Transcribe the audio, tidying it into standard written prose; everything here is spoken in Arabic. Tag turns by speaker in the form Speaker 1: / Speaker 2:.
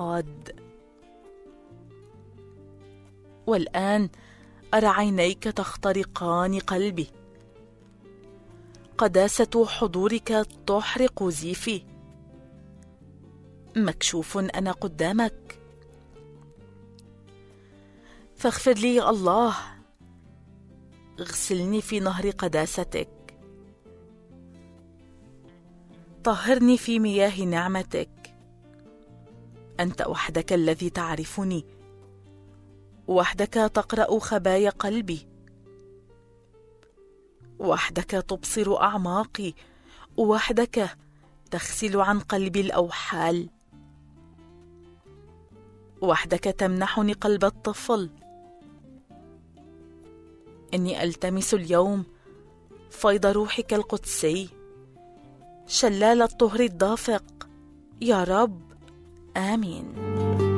Speaker 1: الاعتقاد. والآن أرى عينيك تخترقان قلبي، قداسة حضورك تحرق زيفي. مكشوف أنا قدامك، فاغفر لي يا الله، اغسلني في نهر قداستك، طهرني في مياه نعمتك. أنت وحدك الذي تعرفني، وحدك تقرأ خبايا قلبي، وحدك تبصر أعماقي، وحدك تغسل عن قلبي الأوحال، وحدك تمنحني قلب الطفل. إني ألتمس اليوم فيض روحك القدسي، شلال الطهر الدافق، يا رب. آمين.